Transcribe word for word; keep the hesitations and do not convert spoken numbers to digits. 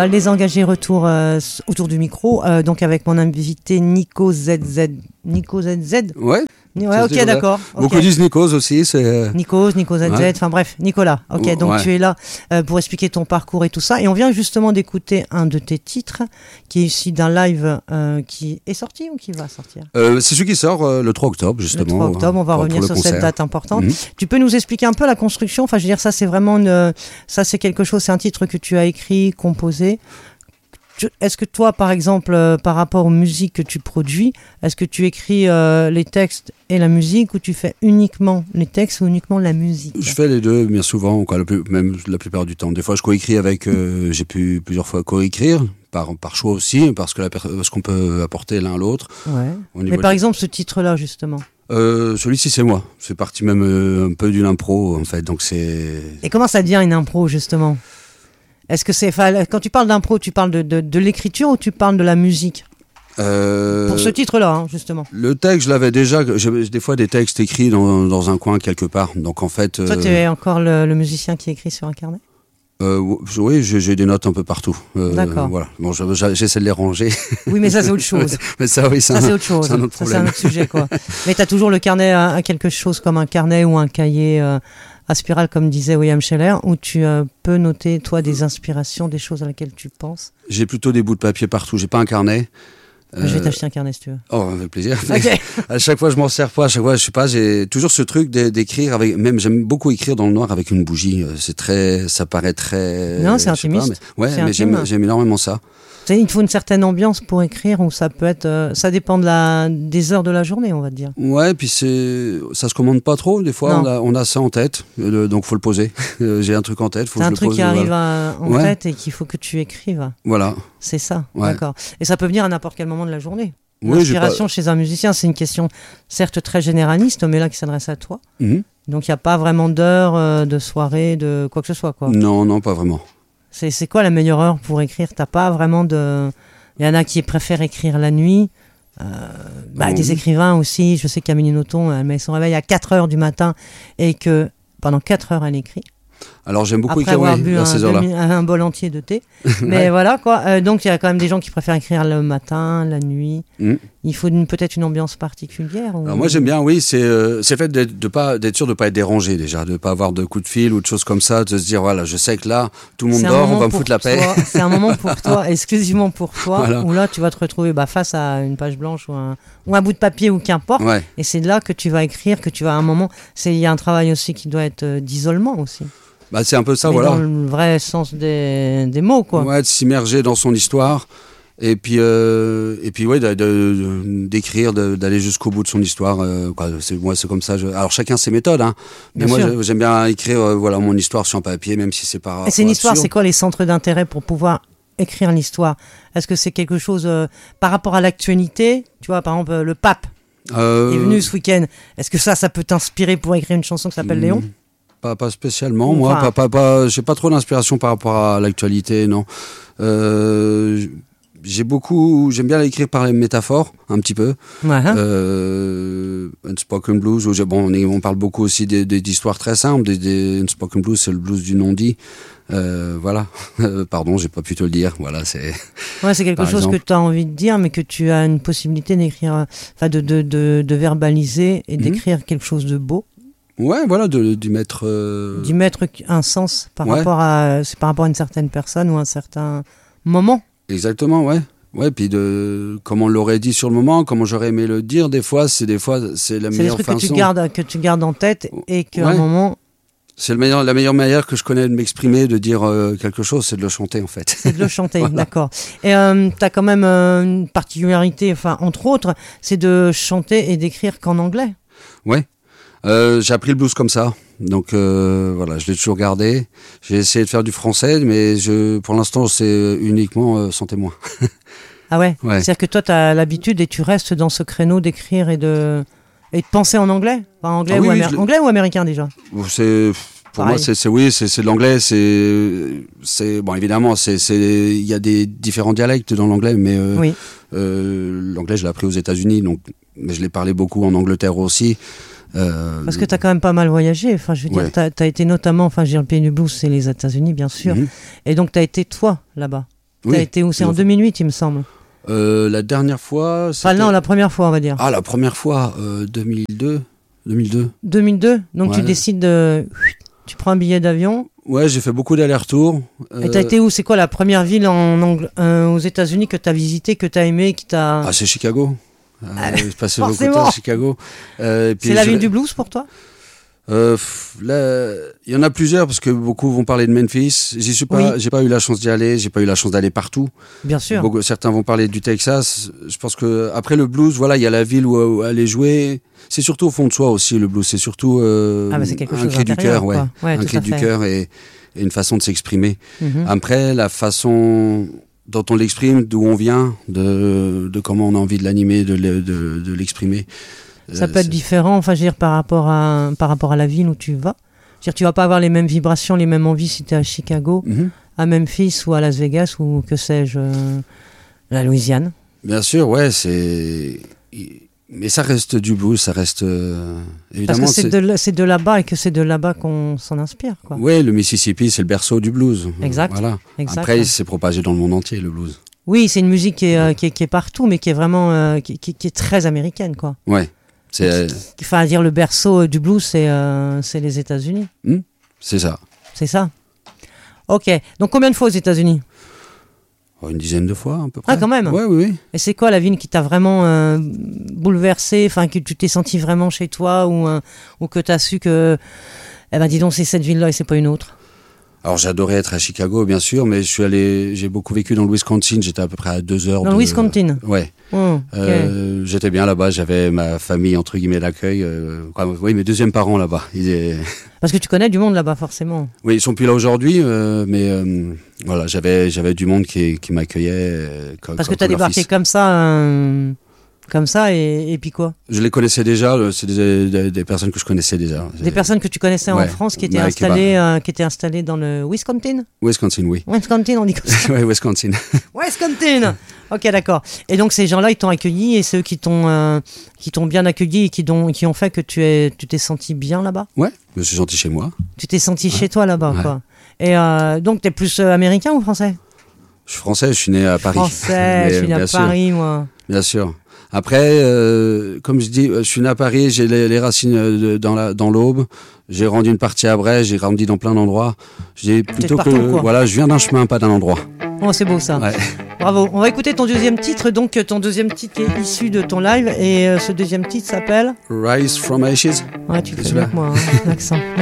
Bah, les engagés retour euh, autour du micro, euh, donc avec mon invité Nico Z Z. Nico Z Z. Ouais. Ouais, ok, d'accord. Beaucoup okay. disent Nikos aussi. C'est... Nikos, Nico Z Z, ouais. Enfin bref, Nicolas. Ok, donc ouais. tu es là euh, pour expliquer ton parcours et tout ça. Et on vient justement d'écouter un de tes titres qui est ici d'un live euh, qui est sorti ou qui va sortir euh, C'est celui qui sort euh, le trois octobre, justement. Le trois octobre, on va pour, revenir pour sur concert. cette date importante. Mm-hmm. Tu peux nous expliquer un peu la construction? Enfin, je veux dire, ça c'est vraiment une, ça c'est quelque chose, c'est un titre que tu as écrit, composé. Est-ce que toi, par exemple, euh, par rapport aux musiques que tu produis, est-ce que tu écris euh, les textes et la musique ou tu fais uniquement les textes ou uniquement la musique? Je fais les deux, bien souvent, quoi, le plus, même la plupart du temps. Des fois, je coécris avec, euh, j'ai pu plusieurs fois coécrire, par, par choix aussi, parce, que la, parce qu'on peut apporter l'un à l'autre. Ouais. Mais par de... exemple, ce titre-là, justement euh, celui-ci, c'est moi. C'est parti même euh, un peu d'une impro, en fait. Donc c'est... Et comment ça devient une impro, justement? Est-ce que c'est, quand tu parles d'impro, tu parles de, de, de l'écriture ou tu parles de la musique? euh, Pour ce titre-là, hein, justement. Le texte, je l'avais déjà. J'ai des fois des textes écrits dans, dans un coin quelque part. Donc en fait. Toi, euh... tu es encore le, le musicien qui écrit sur un carnet? Euh, oui, j'ai, j'ai des notes un peu partout. Euh, D'accord. Voilà. Bon, je, j'essaie de les ranger. Oui, mais ça c'est autre chose. mais ça, oui, c'est, ça, un, c'est autre chose. C'est un autre ça, problème. C'est un autre sujet, quoi. Mais tu as toujours le carnet à, à quelque chose comme un carnet ou un cahier. Euh, à spirale, comme disait William Scheller, où tu euh, peux noter, toi, des inspirations, des choses à laquelle tu penses? J'ai plutôt des bouts de papier partout. J'ai pas un carnet. Euh... Je vais t'acheter un carnet, si tu veux. Oh, avec plaisir. Okay. À chaque fois, je m'en sers pas. À chaque fois, je sais pas, j'ai toujours ce truc d'écrire avec, même, j'aime beaucoup écrire dans le noir avec une bougie. C'est très, ça paraît très... Non, c'est intimiste. Pas, mais, ouais, c'est mais j'aime, j'aime énormément ça. Tu sais, il faut une certaine ambiance pour écrire, ou ça peut être, euh, ça dépend de la, des heures de la journée, on va dire. Ouais, puis c'est, ça se commande pas trop. Des fois, on a, on a ça en tête, euh, donc faut le poser. J'ai un truc en tête, faut c'est que je un le truc pose. qui arrive à, en ouais. tête et qu'il faut que tu écrives. Voilà. C'est ça, ouais. D'accord. Et ça peut venir à n'importe quel moment de la journée. Oui, L'inspiration pas... chez un musicien, c'est une question certes très généraliste, mais là qui s'adresse à toi. Mm-hmm. Donc il n'y a pas vraiment d'heure, euh, de soirée, de quoi que ce soit, quoi. Non, non, pas vraiment. C'est, c'est quoi la meilleure heure pour écrire? T'as pas vraiment de... Il y en a qui préfèrent écrire la nuit. Euh, bah, mmh. Des écrivains aussi. Je sais qu'Amélie Nothomb, elle met son réveil à quatre heures du matin et que pendant quatre heures, elle écrit. Alors j'aime beaucoup après écrire avoir oui, bu à un, ces heures-là. Demi, un bol entier de thé. Mais ouais. voilà quoi. Euh, donc il y a quand même des gens qui préfèrent écrire le matin, la nuit. Mm. Il faut une, peut-être une ambiance particulière. Ou... Alors moi j'aime bien, oui, c'est euh, c'est le fait d'être, de pas, d'être sûr de ne pas être dérangé déjà, de ne pas avoir de coups de fil ou de choses comme ça, de se dire voilà, je sais que là, tout le monde c'est dort, on va me foutre la paix. Toi, c'est un moment pour toi, exclusivement pour toi, voilà. Où là tu vas te retrouver bah, face à une page blanche ou un, ou un bout de papier ou qu'importe. Ouais. Et c'est là que tu vas écrire, que tu vas à un moment. Il y a un travail aussi qui doit être euh, d'isolement aussi. Bah, c'est un peu ça, mais voilà. Dans le vrai sens des, des mots, quoi. Ouais, de s'immerger dans son histoire. Et puis, euh, et puis ouais, de, de, de, d'écrire, de, d'aller jusqu'au bout de son histoire. Euh, quoi, c'est, moi, c'est comme ça. Je... Alors, chacun ses méthodes, hein. Mais bien moi, sûr. j'aime bien écrire euh, voilà, mon histoire sur un papier, même si c'est pas... Et c'est une histoire, c'est quoi les centres d'intérêt pour pouvoir écrire l'histoire? Est-ce que c'est quelque chose euh, par rapport à l'actualité? Tu vois, par exemple, le pape euh... est venu ce week-end. Est-ce que ça, ça peut t'inspirer pour écrire une chanson qui s'appelle mmh. Léon? Pas, pas spécialement, moi. Enfin, pas, pas, pas, j'ai pas trop d'inspiration par rapport à l'actualité, non. Euh, j'ai beaucoup, j'aime bien l'écrire par les métaphores, un petit peu. Ouais. Euh, Unspoken Blues, où j'ai, bon, on, est, on parle beaucoup aussi des, des, d'histoires très simples. Des, des Unspoken Blues, c'est le blues du non-dit. Euh, voilà. Pardon, j'ai pas pu te le dire. Voilà, c'est. Ouais, c'est quelque chose exemple. que tu as envie de dire, mais que tu as une possibilité d'écrire, enfin, de, de, de, de verbaliser et d'écrire mmh. quelque chose de beau. Ouais, voilà, de, d'y mettre... Euh... D'y mettre un sens par, ouais. rapport à, c'est par rapport à une certaine personne ou un certain moment. Exactement, ouais. Ouais, puis de comment on l'aurait dit sur le moment, comment j'aurais aimé le dire, des fois, c'est des fois, c'est la c'est meilleure façon. C'est des trucs que tu gardes, que tu gardes en tête et qu'à ouais. un moment... C'est le meilleur, la meilleure manière que je connais de m'exprimer, de dire euh, quelque chose, c'est de le chanter, en fait. C'est de le chanter, voilà. D'accord. Et euh, tu as quand même euh, une particularité, enfin, entre autres, c'est de chanter et d'écrire qu'en anglais. Ouais. Euh, j'ai appris le blues comme ça, donc euh, voilà, je l'ai toujours gardé. J'ai essayé de faire du français, mais je, pour l'instant, c'est uniquement euh, sans témoin. Ah ouais, ouais. C'est-à-dire que toi, tu as l'habitude et tu restes dans ce créneau d'écrire et de, et de penser en anglais, enfin, anglais, ah, ou oui, améri- oui, anglais ou américain déjà. C'est... Pour Pareil. moi, c'est, c'est oui, c'est, c'est de l'anglais. C'est, c'est bon, évidemment, c'est, c'est, il y a des différents dialectes dans l'anglais, mais euh, oui. euh, l'anglais, je l'ai appris aux États-Unis, donc, mais je l'ai parlé beaucoup en Angleterre aussi. Euh, Parce que tu as quand même pas mal voyagé. Enfin, je veux dire, ouais. tu as été notamment, enfin, je veux dire, le pays du blues, c'est les États-Unis, bien sûr. Mm-hmm. Et donc, tu as été toi là-bas. Oui. T'as été où? C'est en deux mille huit, il me semble. Euh, la dernière fois. Enfin, non, la première fois, on va dire. Ah, la première fois, euh, deux mille deux. deux mille deux. deux mille deux. Donc ouais. Tu décides de. Tu prends un billet d'avion. Ouais, j'ai fait beaucoup d'allers-retours. Euh... Et t'as été où? C'est quoi la première ville en Angl... euh, aux États-Unis que t'as visité, que t'as aimé, qui t'a. Ah, c'est Chicago. Ah, euh, j'ai passé beaucoup de temps à Chicago. Euh, c'est la ville du blues pour toi? Euh, là, il y en a plusieurs parce que beaucoup vont parler de Memphis. J'y suis pas, oui. J'ai pas eu la chance d'y aller. J'ai pas eu la chance d'aller partout. Bien sûr. Beaucoup, certains vont parler du Texas. Je pense que après le blues, voilà, il y a la ville où, où aller jouer. C'est surtout au fond de soi aussi le blues. C'est surtout euh, ah, bah c'est quelque un chose cri du cœur, ouais, ouais, un cri du cœur et, et une façon de s'exprimer. Mm-hmm. Après, la façon dont on l'exprime, d'où on vient, de, de comment on a envie de l'animer, de, de, de l'exprimer. Ça peut être différent, enfin, je veux dire, par rapport à, par rapport à la ville où tu vas. Je veux dire, tu vas pas avoir les mêmes vibrations, les mêmes envies si tu es à Chicago, mm-hmm. à Memphis ou à Las Vegas ou que sais-je, euh, la Louisiane. Bien sûr, ouais, c'est... Mais ça reste du blues, ça reste... Euh, évidemment, parce que c'est, c'est... De, c'est de là-bas et que c'est de là-bas qu'on s'en inspire, quoi. Oui, le Mississippi, c'est le berceau du blues. Exact. Voilà. Exact. Après, il s'est propagé dans le monde entier, le blues. Oui, c'est une musique qui est, euh, qui est, qui est partout, mais qui est vraiment... Euh, qui, qui, qui est très américaine, quoi. Ouais. C'est, euh... Enfin, dire le berceau du blues, c'est, euh, c'est les États-Unis. Mmh, c'est ça. C'est ça. Ok. Donc, combien de fois aux États-Unis? oh, Une dizaine de fois, à peu près. Ah, quand même. Ouais, oui, oui. Et c'est quoi la ville qui t'a vraiment euh, bouleversé, enfin, que tu t'es senti vraiment chez toi ou, euh, ou que tu as su que, eh ben, dis donc, c'est cette ville-là et c'est pas une autre? Alors j'adorais être à Chicago, bien sûr, mais je suis allé, j'ai beaucoup vécu dans le Wisconsin. J'étais à peu près à deux heures. Dans de... le Wisconsin. Ouais. Oh, okay. euh, j'étais bien là-bas. J'avais ma famille entre guillemets d'accueil. Euh, oui, mes deuxièmes parents là-bas. Ils est... Parce que tu connais du monde là-bas forcément. Oui, ils sont plus là aujourd'hui, euh, mais euh, voilà, j'avais j'avais du monde qui qui m'accueillait. Euh, comme, Parce comme, que t'as débarqué comme ça. Euh... Comme ça, et, et puis quoi? Je les connaissais déjà, c'est des, des, des personnes que je connaissais déjà. Des c'est... personnes que tu connaissais ouais. en France qui étaient, ouais, installées, euh, qui étaient installées dans le Wisconsin? Wisconsin, oui. Wisconsin, on dit comme ça. Oui, Wisconsin. Wisconsin. Ok, d'accord. Et donc ces gens-là, ils t'ont accueilli et c'est eux qui t'ont, euh, qui t'ont bien accueilli et qui, qui ont fait que tu, es, tu t'es senti bien là-bas? Ouais, je me suis senti chez moi. Tu t'es senti ouais. chez toi là-bas, ouais. quoi. Et euh, donc t'es plus euh, américain ou français? Je suis français, je suis né à Paris. Français, je suis né à Paris, sûr. moi. Bien sûr. Après, euh, comme je dis, je suis né à Paris, j'ai les, les racines de, dans, la, dans l'Aube, j'ai grandi une partie à Brest, j'ai grandi dans plein d'endroits. J'ai plutôt partout, que, quoi. Voilà, je viens d'un chemin, pas d'un endroit. Oh, c'est beau ça. Ouais. Bravo. On va écouter ton deuxième titre, donc ton deuxième titre qui est issu de ton live, et euh, ce deuxième titre s'appelle Rise from Ashes. Ouais, tu fais mieux que moi, hein, l'accent.